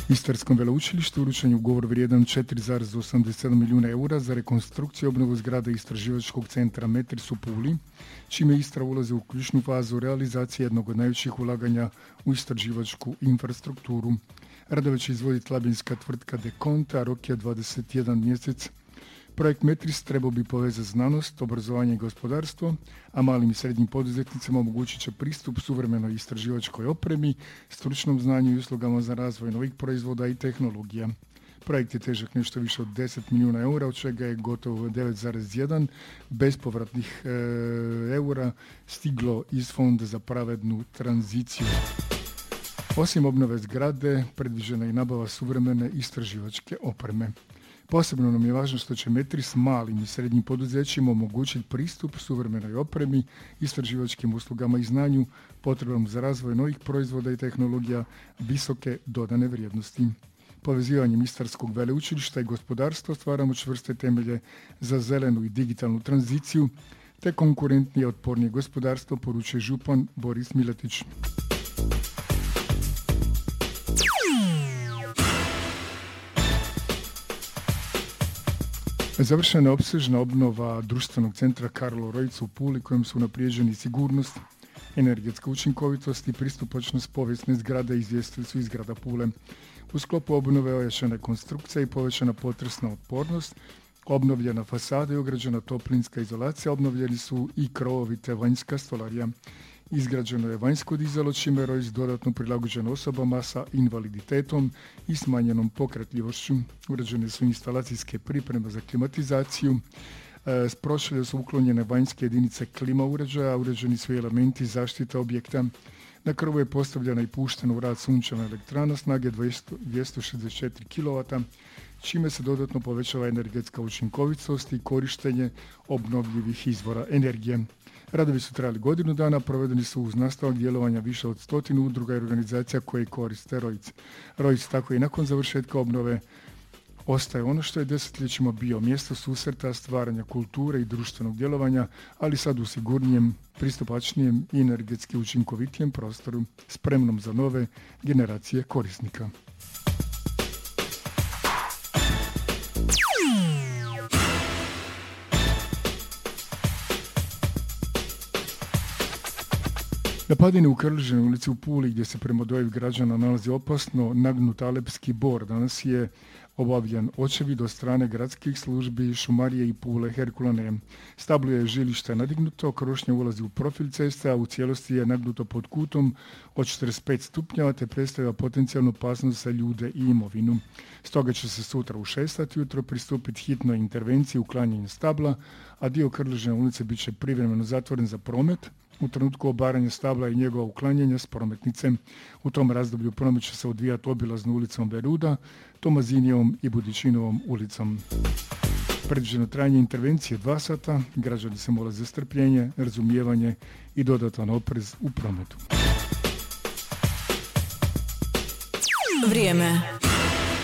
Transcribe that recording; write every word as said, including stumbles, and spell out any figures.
Istarskom veleučilištu uručen je ugovor vrijedan četiri zarez osamdeset sedam milijuna eura za rekonstrukciju i obnovu zgrade Istraživačkog centra Metris u Puli, čime Istra ulazi u ključnu fazu realizacije jednog od najvećih ulaganja u istraživačku infrastrukturu. Radove će izvoditi labinska tvrtka Dekonta, rok je dvadeset jedan mjesec. Projekt Metris trebao bi povezati znanost, obrazovanje i gospodarstvo, a malim i srednjim poduzetnicima omogućit će pristup suvremenoj istraživačkoj opremi, stručnom znanju i uslugama za razvoj novih proizvoda i tehnologija. Projekt je težak nešto više od deset milijuna eura, od čega je gotovo devet zarez jedan bespovratnih e, eura stiglo iz Fonda za pravednu tranziciju. Osim obnove zgrade, predviđena je i nabava suvremene istraživačke opreme. Posebno nam je važno što će Metris malim i srednjim poduzećima omogućiti pristup suvremenoj opremi, istraživačkim uslugama i znanju potrebnom za razvoj novih proizvoda i tehnologija visoke dodane vrijednosti. Povezivanjem Istarskog veleučilišta i gospodarstva stvaramo čvrste temelje za zelenu i digitalnu tranziciju te konkurentnije i otpornije gospodarstvo, poručuje župan Boris Miletić. Završena je opsežna obnova društvenog centra Karlo Rojc u Puli, kojim su unaprijeđeni sigurnost, energetska učinkovitost i pristupačnost povijesne zgrade, izvijestili su iz grada Pule. U sklopu obnove ojačana je konstrukcija i povećana potresna otpornost, obnovljena fasada i ugrađena toplinska izolacija, obnovljeni su i krovovi te vanjska stolarija. Izgrađeno je vanjsko dizalo, čime Rojc dodatno prilagođen osobama sa invaliditetom i smanjenom pokretljivošću. Uređene su instalacijske pripreme za klimatizaciju, e, s prošlje su uklonjene vanjske jedinice klima uređaja, uređeni su i elementi zaštite objekta. Na krovu je postavljena i puštena u rad sunčeva elektrana snage dvjesto šezdeset četiri kilovata, čime se dodatno povećava energetska učinkovitost i korištenje obnovljivih izvora energije. Radovi su trajali godinu dana, provedeni su uz nastavak djelovanja više od stotinu udruga i organizacija koje koriste Rojc. Rojc tako i nakon završetka obnove ostaje ono što je desetljećima bio mjesto susreta, stvaranja kulture i društvenog djelovanja, ali sad u sigurnijem, pristupačnijem i energetski učinkovitijem prostoru, spremnom za nove generacije korisnika. Na padini u Krleženoj ulici u Puli, gdje se prema dojavi građana nalazi opasno nagnut alepski bor, danas je obavljen očevid od strane gradskih službi Šumarije i Pule Herkulane. Stablo je žilište nadignuto, krošnja ulazi u profil ceste, a u cijelosti je nagnuto pod kutom od četrdeset pet stupnjeva te predstavlja potencijalnu opasnost za ljude i imovinu. Stoga će se sutra u šest sati ujutro pristupiti hitnoj intervenciji uklanjanja stabla, a dio Krležene ulice bit će privremeno zatvoren za promet u trenutku obaranja stabla i njegova uklanjanja s prometnice. U tom razdoblju promet će se odvijati obilazno ulicom Beruda, Tomazinijevom i Budičinovom ulicom. Predviđeno trajanje intervencije dva sata, građani se mole za strpljenje, razumijevanje i dodatan oprez u prometu. Vrijeme.